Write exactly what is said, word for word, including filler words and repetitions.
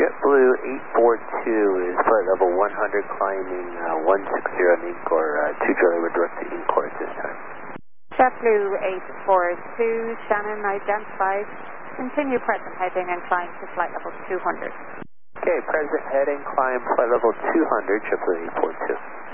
JetBlue eight four two is flight level one hundred, climbing uh, one sixty on Incor, uh, two Charlie, we're direct to Incor at this time. JetBlue eight four two, Shannon identified. Continue present heading and climb to flight level two hundred. Okay, present heading, climb flight level two hundred, JetBlue eight four two.